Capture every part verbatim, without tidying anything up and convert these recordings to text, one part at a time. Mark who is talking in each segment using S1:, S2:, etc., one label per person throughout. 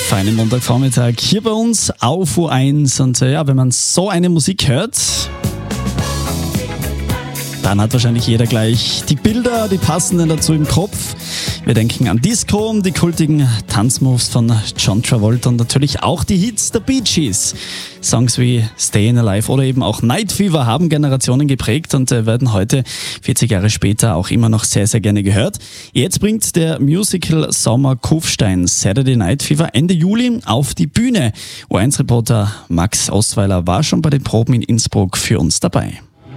S1: Feinen Montagvormittag hier bei uns auf U eins. Und äh, ja, wenn man so eine Musik hört, dann hat wahrscheinlich jeder gleich die Bilder, die passenden dazu im Kopf. Wir denken an Disco, die kultigen Tanzmoves von John Travolta und natürlich auch die Hits der Bee Gees. Songs wie Stayin' Alive oder eben auch Night Fever haben Generationen geprägt und äh, werden heute, vierzig Jahre später, auch immer noch sehr, sehr gerne gehört. Jetzt bringt der Musical Sommer Kufstein Saturday Night Fever Ende Juli auf die Bühne. U eins Reporter Max Ostweiler war schon bei den Proben in Innsbruck für uns dabei.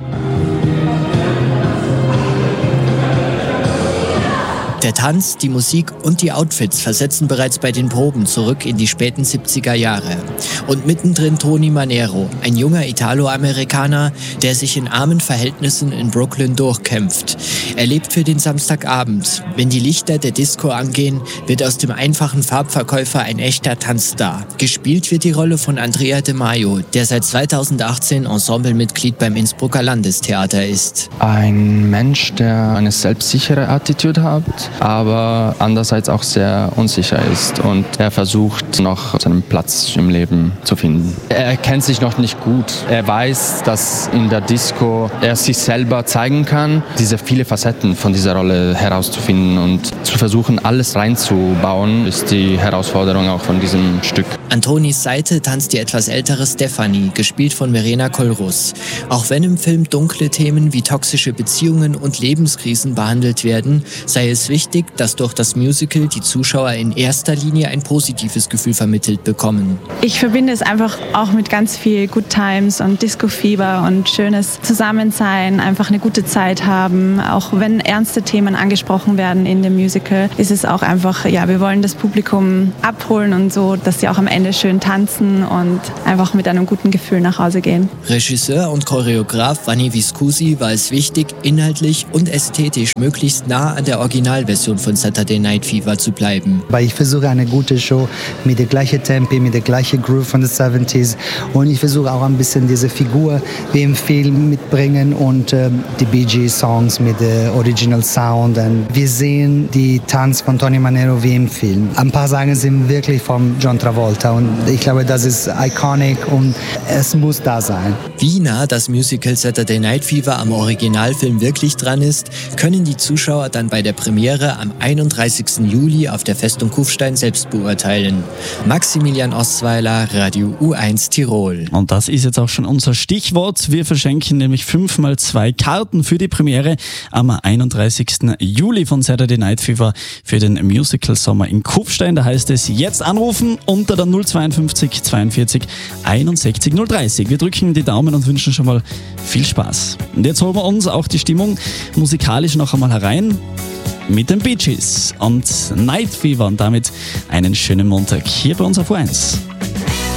S2: Der Tanz, die Musik und die Outfits versetzen bereits bei den Proben zurück in die späten siebziger Jahre. Und mittendrin Tony Manero, ein junger Italo-Amerikaner, der sich in armen Verhältnissen in Brooklyn durchkämpft. Er lebt für den Samstagabend. Wenn die Lichter der Disco angehen, wird aus dem einfachen Farbverkäufer ein echter Tanzstar. Gespielt wird die Rolle von Andrea De Maio, der seit zweitausendachtzehn Ensemblemitglied beim Innsbrucker Landestheater ist.
S3: Ein Mensch, der eine selbstsichere Attitude hat, aber andererseits auch sehr unsicher ist und er versucht noch seinen Platz im Leben zu finden. Er kennt sich noch nicht gut. Er weiß, dass in der Disco er sich selber zeigen kann, diese viele Facetten von dieser Rolle herauszufinden und zu versuchen, alles reinzubauen, ist die Herausforderung auch von diesem Stück.
S2: An Tonis Seite tanzt die etwas ältere Stefanie, gespielt von Verena Kollruss. Auch wenn im Film dunkle Themen wie toxische Beziehungen und Lebenskrisen behandelt werden, sei es wichtig, dass durch das Musical die Zuschauer in erster Linie ein positives Gefühl vermittelt bekommen.
S4: Ich verbinde es einfach auch mit ganz viel Good Times und Disco-Fieber und schönes Zusammensein, einfach eine gute Zeit haben. Auch wenn ernste Themen angesprochen werden in dem Musical, ist es auch einfach, ja, wir wollen das Publikum abholen und so, dass sie auch am Ende schön tanzen und einfach mit einem guten Gefühl nach Hause gehen.
S2: Regisseur und Choreograf Vanni Viscusi war es wichtig, inhaltlich und ästhetisch möglichst nah an der Originalversion von Saturday Night Fever zu bleiben.
S5: Weil ich versuche eine gute Show mit der gleichen Tempi, mit der gleichen Groove von den siebziger und ich versuche auch ein bisschen diese Figur wie im Film mitbringen und äh, die Bee Gees Songs mit der Original Sound. Und wir sehen die Tanz von Tony Manero wie im Film. Ein paar Sachen sind wirklich von John Travolta und ich glaube, das ist iconic und es muss da sein.
S2: Wie nah das Musical Saturday Night Fever am Originalfilm wirklich dran ist, können die Zuschauer dann bei der Premiere am einunddreißigsten Juli auf der Festung Kufstein selbst beurteilen. Maximilian Ostweiler, Radio U eins Tirol.
S1: Und das ist jetzt auch schon unser Stichwort. Wir verschenken nämlich fünf mal zwei Karten für die Premiere am einunddreißigsten Juli von Saturday Night Fever für den Musical Sommer in Kufstein. Da heißt es jetzt anrufen unter der null zweiundfünfzig zweiundvierzig einundsechzig null dreißig. Wir drücken die Daumen und wünschen schon mal viel Spaß. Und jetzt holen wir uns auch die Stimmung musikalisch noch einmal herein mit den Bee Gees und Night Fever und damit einen schönen Montag hier bei uns auf U eins.